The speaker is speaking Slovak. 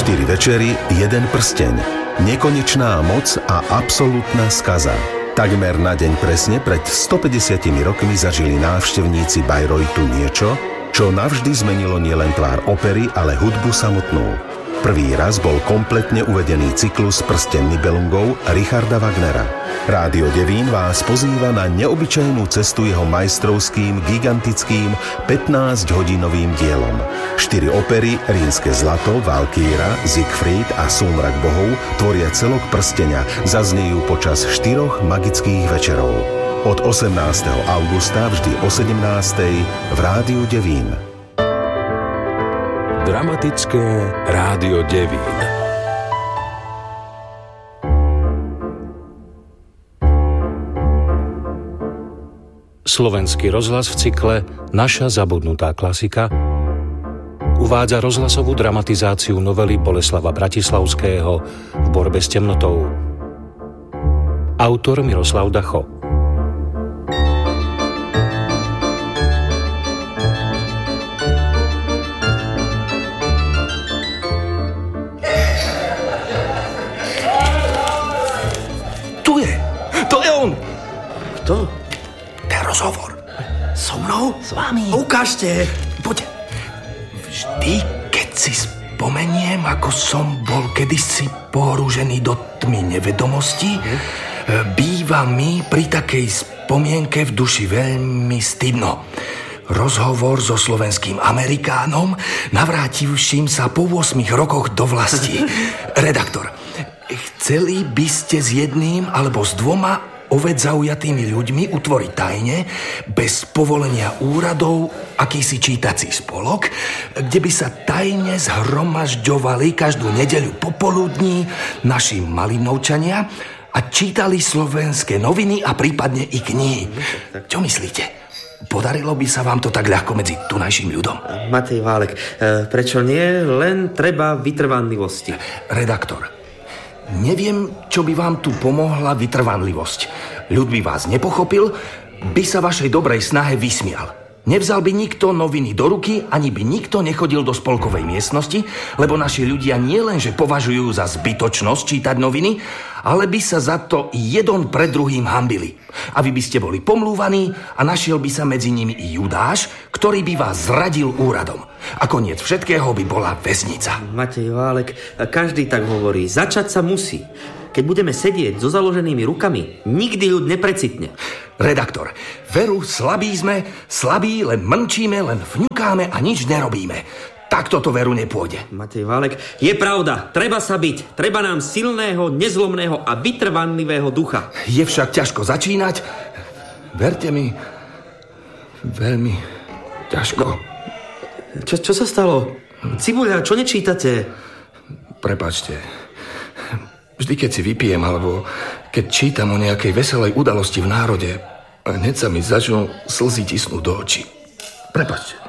4 večery, 1 prsteň. Nekonečná moc a absolútna skaza. Takmer na deň presne pred 150 rokmi zažili návštevníci Bayreuthu niečo, čo navždy zmenilo nielen tvár opery, ale hudbu samotnú. Prvý raz bol kompletne uvedený cyklus Prsteň Nibelungov Richarda Wagnera. Rádio Devín vás pozýva na neobyčajnú cestu jeho majstrovským, gigantickým 15-hodinovým dielom. 4 opery, Rínske zlato, Valkýra, Siegfried a Súmrak bohov tvoria celok Prsteňa, zaznejú počas 4 magických večerov. Od 18. augusta vždy o 17. v Rádiu Devín. Dramatické Rádio Devín. Slovenský rozhlas v cykle Naša zabudnutá klasika uvádza rozhlasovú dramatizáciu novely Boleslava Bratislavského V borbe s temnotou. Autor Miroslav Dacho. Kto? Ten rozhovor. So mnou? S vami. Ukážte. Poďte. Vždy, keď si spomeniem, ako som bol kedysi pohrúžený do tmy nevedomosti, býva mi pri takej spomienke v duši veľmi stydno. Rozhovor so slovenským Amerikánom, navrátivším sa po 8 rokoch do vlasti. Redaktor, chceli by ste s jedným alebo s 2 oveď zaujatými ľuďmi utvoriť tajne, bez povolenia úradov, akýsi čítací spolok, kde by sa tajne zhromažďovali každú nedeľu popoludní naši Malinovčania a čítali slovenské noviny a prípadne i knihy. Čo myslíte? Podarilo by sa vám to tak ľahko medzi tunajším ľudom? Matej Válek, prečo nie? Len treba vytrvanlivosti. Redaktor, neviem, čo by vám tu pomohla vytrvanlivosť. Ľud by vás nepochopil, by sa vašej dobrej snahe vysmial. Nevzal by nikto noviny do ruky, ani by nikto nechodil do spolkovej miestnosti, lebo naši ľudia nielenže považujú za zbytočnosť čítať noviny, ale by sa za to jeden pred druhým hanbili. A vy by ste boli pomlúvaní a našiel by sa medzi nimi i Judáš, ktorý by vás zradil úradom. A koniec všetkého by bola väznica. Matej Válek, každý tak hovorí. Začať sa musí. Keď budeme sedieť so založenými rukami, nikdy ľud neprecitne. Redaktor, veru, slabí sme, slabí, len mlčíme, len vňukáme a nič nerobíme. Takto to veru nepôjde. Matej Válek, je pravda, treba sa byť. Treba nám silného, nezlomného a vytrvanlivého ducha. Je však ťažko začínať. Verte mi, veľmi ťažko. No, čo sa stalo? Cibuľa, čo nečítate? Prepáčte. Vždy, keď si vypijem, alebo keď čítam o nejakej veselej udalosti v národe, hneď sa mi začnú slzy tisnúť do očí. Prepáčte.